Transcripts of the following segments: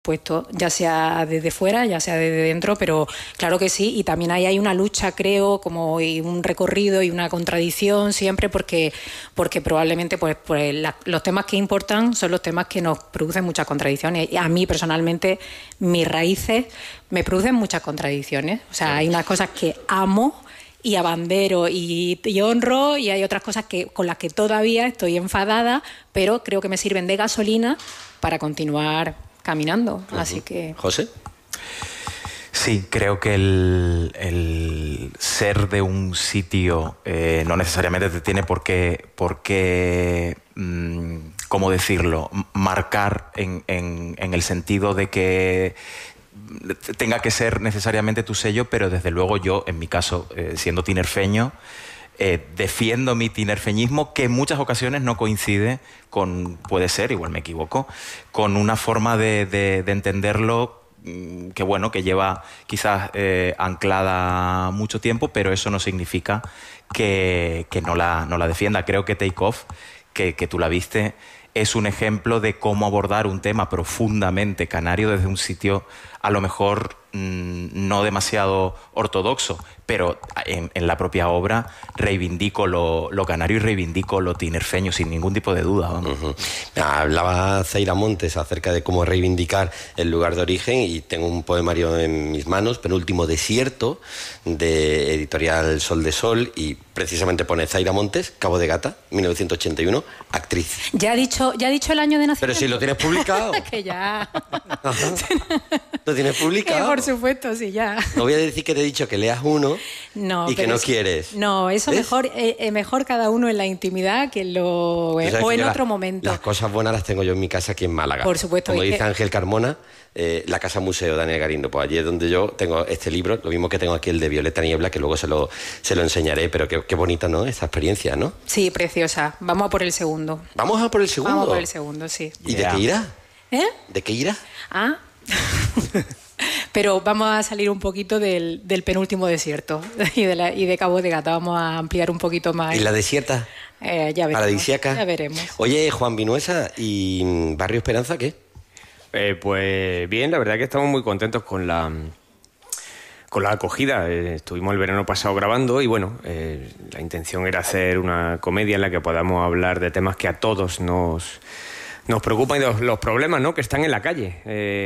puesto, ya sea desde fuera, ya sea desde dentro, pero claro que sí, y también ahí hay una lucha, creo, como y un recorrido y una contradicción siempre, porque probablemente los temas que importan son los temas que nos producen muchas contradicciones. Y a mí personalmente, mis raíces me producen muchas contradicciones. O sea, hay unas cosas que amo y abandero y honro, y hay otras cosas con las que todavía estoy enfadada, pero creo que me sirven de gasolina para continuar caminando. Así que... ¿José? Sí, creo que el ser de un sitio no necesariamente te tiene por qué ¿cómo decirlo? Marcar en el sentido de que tenga que ser necesariamente tu sello, pero desde luego yo, en mi caso, siendo tinerfeño, defiendo mi tinerfeñismo, que en muchas ocasiones no coincide con, puede ser, igual me equivoco, con una forma de entenderlo que bueno, que lleva quizás anclada mucho tiempo, pero eso no significa que no la defienda. Creo que Take Off, que tú la viste, es un ejemplo de cómo abordar un tema profundamente canario desde un sitio a lo mejor no demasiado ortodoxo, pero en la propia obra reivindico lo canario y reivindico lo tinerfeño sin ningún tipo de duda. Vamos. Hablaba Zaira Montes acerca de cómo reivindicar el lugar de origen, y tengo un poemario en mis manos, Penúltimo desierto, de editorial Sol de Sol, y precisamente pone Zaira Montes, Cabo de Gata, 1981, actriz. ¿Ya ha dicho el año de nacimiento? Pero si lo tienes publicado. Que ya... ¿Lo tienes publicado? Por supuesto, sí, ya. No voy a decir que te he dicho que leas uno y que no quieres. No, eso mejor cada uno en la intimidad que o en otro momento. Las cosas buenas las tengo yo en mi casa aquí en Málaga. Por supuesto. Como dice Ángel Carmona, la Casa Museo Daniel Garindo. Pues allí es donde yo tengo este libro, lo mismo que tengo aquí el de Violeta Niebla, que luego se lo enseñaré, pero qué bonita, ¿no? Esta experiencia, ¿no? Sí, preciosa. Vamos a por el segundo. ¿Vamos a por el segundo? Vamos a por el segundo, sí. ¿Y de qué irá? ¿De qué irá? Pero vamos a salir un poquito del penúltimo desierto y de Cabo de Gata. Vamos a ampliar un poquito más. ¿Y la desierta? Ya veremos. ¿Paradisíaca? Ya veremos. Oye, Juan Vinuesa, ¿y Barrio Esperanza qué? Pues bien, la verdad que estamos muy contentos con la acogida. Estuvimos el verano pasado grabando y bueno, la intención era hacer una comedia en la que podamos hablar de temas que a todos nos preocupan, y los problemas, ¿no?, que están en la calle,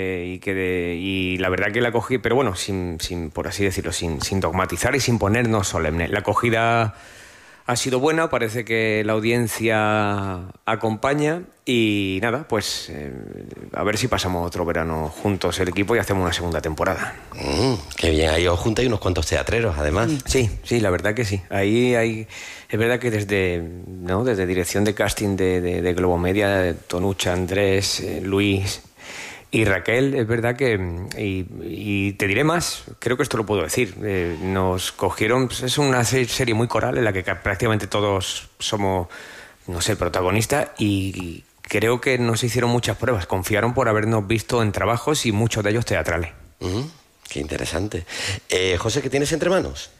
y la verdad que la acogida, pero bueno, sin por así decirlo, sin dogmatizar y sin ponernos solemnes. La acogida ha sido buena, parece que la audiencia acompaña y nada, pues a ver si pasamos otro verano juntos el equipo y hacemos una segunda temporada. Qué bien, ahí os juntáis unos cuantos teatreros, además. Sí, la verdad que sí. Ahí es verdad que desde dirección de casting de Globomedia, Tonucha, Andrés, Luis y Raquel, es verdad que, y te diré más, creo que esto lo puedo decir, nos cogieron, pues es una serie muy coral en la que prácticamente todos somos, no sé, el protagonista, y creo que nos hicieron muchas pruebas, confiaron por habernos visto en trabajos y muchos de ellos teatrales. Qué interesante. José, ¿qué tienes entre manos?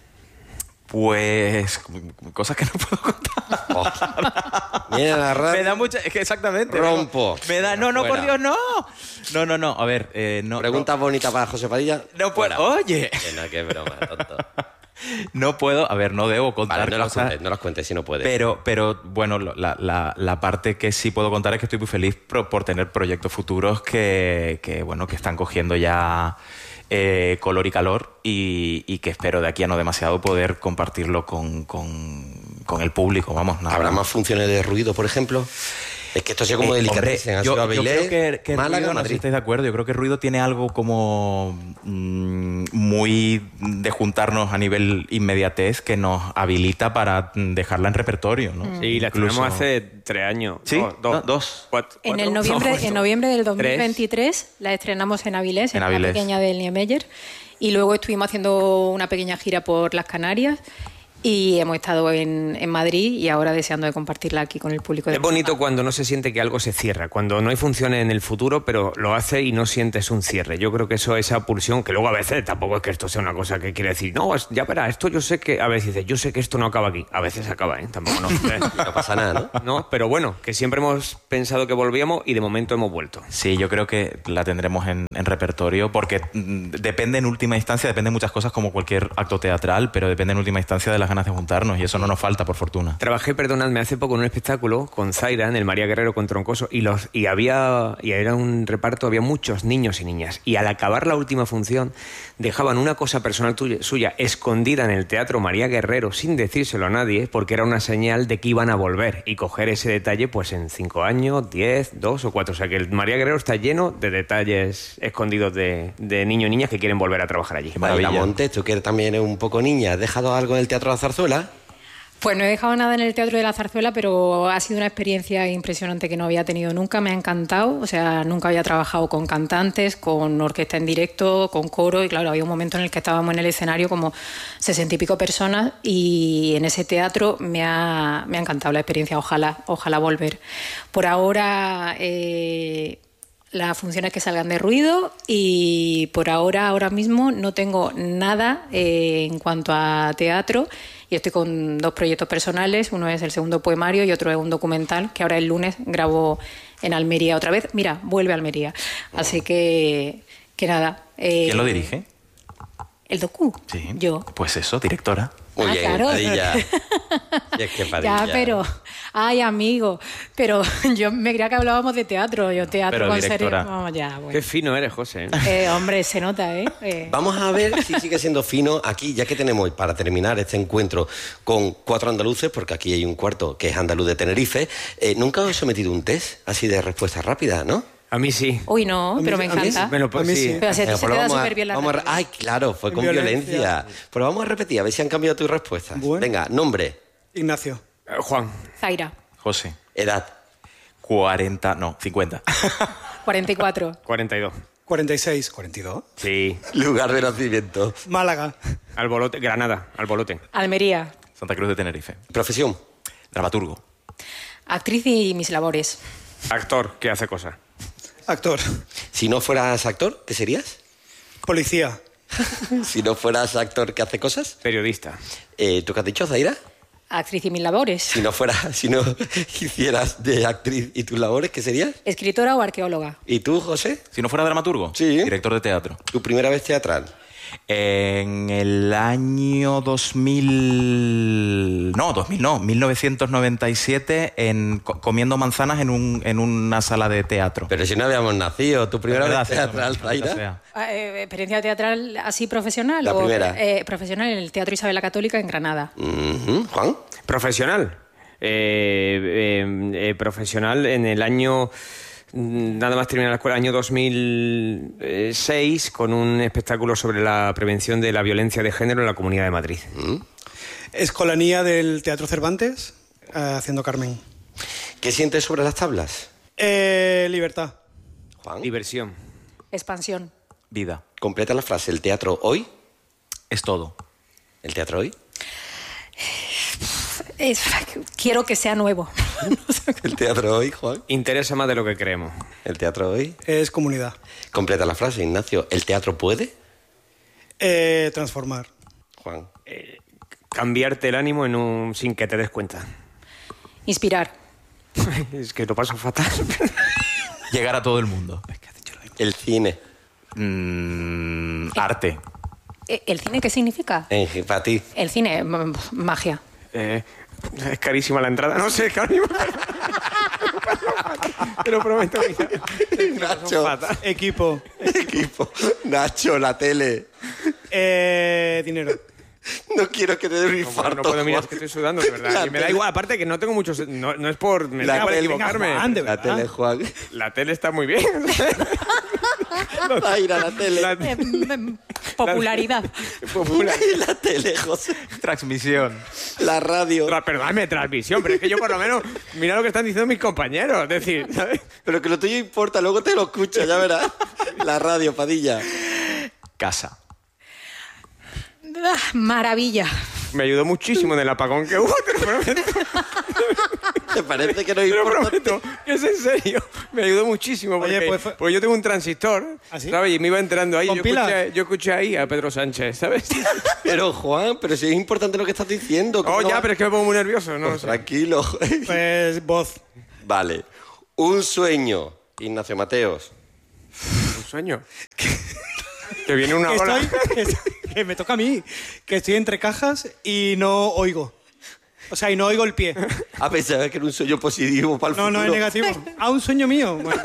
Pues cosas que no puedo contar. Mira la radio. Me da mucha... Es que exactamente. Rompo. Me da... No, por Dios, no. No. A ver, no. Preguntas bonitas para José Padilla. No puedo. Oye. Qué broma, tonto. No puedo... A ver, no debo contar cosas. No las cuentes si no puedes. Pero bueno, la parte que sí puedo contar es que estoy muy feliz por tener proyectos futuros que están cogiendo ya... color y calor, y que espero de aquí a no demasiado poder compartirlo con el público. Vamos, nada. ¿Habrá más funciones de ruido, por ejemplo? Es que esto sea como delicatessen. Yo creo que Málaga, ruido, no sé si estáis de acuerdo, yo creo que ruido tiene algo como muy de juntarnos a nivel inmediatez que nos habilita para dejarla en repertorio, ¿no? Sí, la tenemos hace 3 años. ¿Sí? Dos. En noviembre del 2023 la estrenamos en Avilés, en la pequeña del Niemeyer, y luego estuvimos haciendo una pequeña gira por las Canarias. Y hemos estado en Madrid y ahora deseando de compartirla aquí con el público. Es bonito cuando no se siente que algo se cierra, cuando no hay funciones en el futuro, pero lo hace y no sientes un cierre. Yo creo que eso, esa pulsión, que luego a veces tampoco es que esto sea una cosa que quiere decir, no, ya verás, esto yo sé que, a veces dices, yo sé que esto no acaba aquí. A veces acaba, tampoco no pasa nada, ¿no? No, pero bueno, que siempre hemos pensado que volvíamos y de momento hemos vuelto. Sí, yo creo que la tendremos en repertorio porque depende en última instancia, depende de muchas cosas como cualquier acto teatral, pero depende en última instancia de las ganas de juntarnos y eso no nos falta, por fortuna. Trabajé, perdonadme, hace poco en un espectáculo con Zaira en el María Guerrero con Troncoso y era un reparto, había muchos niños y niñas y al acabar la última función dejaban una cosa personal suya escondida en el Teatro María Guerrero sin decírselo a nadie porque era una señal de que iban a volver y coger ese detalle pues en 5 años, 10, 2 o 4. O sea que el María Guerrero está lleno de detalles escondidos de niños y niñas que quieren volver a trabajar allí. Zaira Montes, tú que también eres un poco niña, ¿has dejado algo en el Teatro de la Zarzuela? Pues no he dejado nada en el Teatro de la Zarzuela, pero ha sido una experiencia impresionante que no había tenido nunca, me ha encantado, o sea, nunca había trabajado con cantantes, con orquesta en directo, con coro, y claro, había un momento en el que estábamos en el escenario como 60 y pico personas y en ese teatro me ha encantado la experiencia, ojalá volver. Por ahora las funciones que salgan de ruido y por ahora mismo no tengo nada en cuanto a teatro y estoy con 2 proyectos personales, uno es el segundo poemario y otro es un documental que ahora el lunes grabo en Almería otra vez. Mira, vuelve a Almería. Así que nada. ¿Quién lo dirige? ¿El docu? Sí. Yo. Pues eso, directora. Muy bien, claro. Padilla. Y es que Padilla. Ya, pero... Ay, amigo. Pero yo me creía que hablábamos de teatro. Yo teatro pero con directora. serie... Vamos, ya, bueno. Qué fino eres, José. Hombre, se nota, ¿eh? Vamos a ver si sigue siendo fino aquí, ya que tenemos para terminar este encuentro con 4 andaluces, porque aquí hay un cuarto que es andaluz de Tenerife. Nunca os he sometido un test así de respuesta rápida, ¿no? A mí sí. Uy, no, pero me encanta. Bueno, pues A mí sí. sí. Pero así a ti se te da súper bien la vamos narrativa. Ay, claro, fue con Violencia. violencia. Pero vamos a repetir, a ver si han cambiado tus respuestas. Bueno. Venga, nombre, Ignacio. Juan. Zaira, José. edad, 50. 44. 42. 46. 42. Sí. lugar de nacimiento, Málaga. Albolote, Granada, Albolote. Almería, Santa Cruz de Tenerife. profesión, Dramaturgo. actriz y mis labores. Actor que hace cosas. Actor. si no fueras actor, ¿qué serías? Policía. Si no fueras actor, ¿qué hace cosas? Periodista. ¿Tú qué has dicho, Zaira? Actriz y mis labores. Si no hicieras de actriz y tus labores, ¿qué serías? Escritora o arqueóloga. ¿Y tú, José? Si no fuera dramaturgo, Sí. director de teatro. ¿Tu primera vez teatral? En el año 1997, comiendo manzanas en una sala de teatro. Pero si no habíamos nacido, ¿tu primera ¿Verdad? vez teatral, Sí, Zaira? sea. ¿Experiencia teatral así profesional? La primera. Profesional en el Teatro Isabel la Católica en Granada. Juan. Profesional. Profesional en el año... Nada más terminar la escuela, año 2006, con un espectáculo sobre la prevención de la violencia de género en la Comunidad de Madrid. Escolanía del Teatro Cervantes, haciendo Carmen. ¿Qué sientes sobre las tablas? Libertad. Juan. Diversión. Expansión. Vida. Completa la frase. ¿El teatro hoy? Es todo. ¿El teatro hoy? Quiero que sea nuevo. ¿El teatro hoy, Juan? Interesa más de lo que creemos. ¿El teatro hoy? Es comunidad. Completa la frase, Ignacio. ¿El teatro puede? Transformar. Juan. Cambiarte el ánimo sin que te des cuenta. Inspirar. Es que lo paso fatal. Llegar a todo el mundo. El cine. Arte. ¿El cine qué significa? Para ti. El cine, magia. Es carísima la entrada. No sé, es carísima. Te lo prometo. Nacho. Equipo. Equipo. Nacho, la tele. Dinero. No quiero que te dé un No, infarto. no puedo mirar, es Juan. que estoy sudando, de verdad. La Y me da tele. igual, aparte que no tengo muchos... No es por... Me La da igual tele, equivocarme. venga, Juan, de La verdad. tele, Juan. La tele está muy bien. Zaira, la tele. La- Popularidad. Popular. La tele, José. Transmisión. La radio. Perdóname, transmisión, pero es que yo por lo menos... Mira lo que están diciendo mis compañeros. Es decir, ¿sabes? Pero que lo tuyo importa, luego te lo escuchas, ya verás. La radio, Padilla. Casa. Maravilla. Me ayudó muchísimo en el apagón que hubo, te lo prometo. ¿Te parece que no es Te lo importante? prometo, que es en serio. Me ayudó muchísimo porque, Oye, porque yo tengo un transistor, ¿Ah, sí? ¿sabes? Y me iba entrando ahí. ¿Con pilas? Yo escuché ahí a Pedro Sánchez, ¿sabes? Pero Juan, pero si es importante lo que estás diciendo. ¿cómo Oh, no ya, va- pero es que me pongo muy nervioso, no lo sé. Tranquilo. Pues voz. Vale. Un sueño, Ignacio Mateos. Un sueño. Que viene una ola. Que me toca a mí. Que estoy entre cajas y no oigo. O sea, y no oigo el pie. A pesar de que era un sueño positivo para el No, futuro. no es negativo. Ah, un sueño mío. Bueno,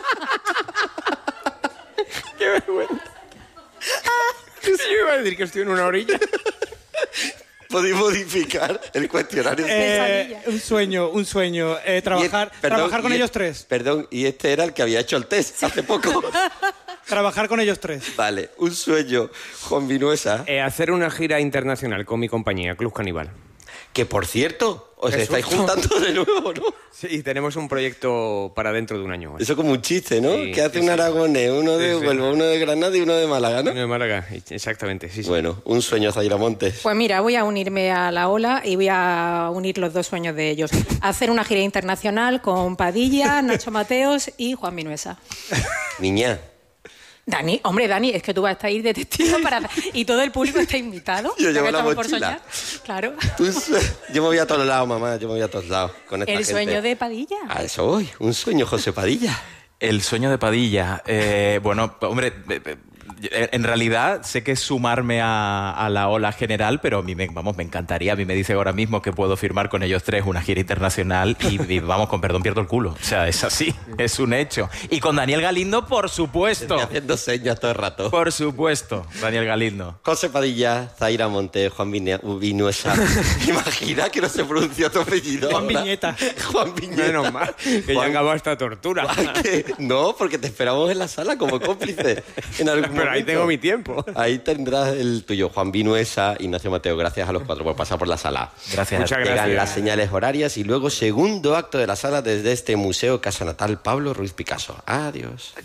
Qué vergüenza. Yo iba a decir que estoy en una orilla. Podéis modificar el cuestionario. un sueño. Trabajar, trabajar con ellos tres. Perdón, y este era el que había hecho el test hace poco. Trabajar con ellos tres. Vale, un sueño, Juan Vinuesa. Hacer una gira internacional con mi compañía, Club Caníbal. Que por cierto, os Qué estáis susto. juntando de nuevo, ¿no? Sí, tenemos un proyecto para dentro de un año. Eso como un chiste, ¿no? Sí, que hace sí, un sí. aragonés, uno de Sí, sí. Huelva, uno de Granada y uno de Málaga, ¿no? De Málaga, exactamente, sí, sí. Bueno, un sueño, Zaira Montes. Pues mira, voy a unirme a la ola y voy a unir los dos sueños de ellos. Hacer una gira internacional con Padilla, Nacho Mateos y Juan Vinuesa. Niña, Dani, hombre, Dani, es que tú vas a estar ahí de testigo para... y todo el público está invitado. Yo ya llevo que la estamos por mochila. soñar. Claro. yo me voy a todos lados, mamá, yo me voy a todos lados con esta El gente. sueño de Padilla. A eso voy, un sueño, José Padilla. El sueño de Padilla. Bueno, hombre, en realidad sé que es sumarme a la ola general, pero a mí me encantaría. A mí me dice ahora mismo que puedo firmar con ellos tres una gira internacional y vamos, con perdón, pierdo el culo. O sea, es así, es un hecho. Y con Daniel Galindo, por supuesto. Estoy haciendo señas todo el rato. Por supuesto, Daniel Galindo. José Padilla, Zaira Montes, Juan Vinuesa. Imagina que no se pronuncia tu apellido. Juan ahora. Viñeta. Juan Viñeta. Menos mal, que ya Juan- acabó esta tortura. ¿Qué? No, porque te esperamos en la sala como cómplice. En algún Pero ahí momento. tengo mi tiempo. Ahí tendrás el tuyo, Juan Vinuesa, Ignacio Mateo. Gracias a los cuatro por pasar por la sala. Gracias. Muchas Llegan gracias. las señales horarias y luego segundo acto de la sala desde este Museo Casa Natal Pablo Ruiz Picasso. Adiós.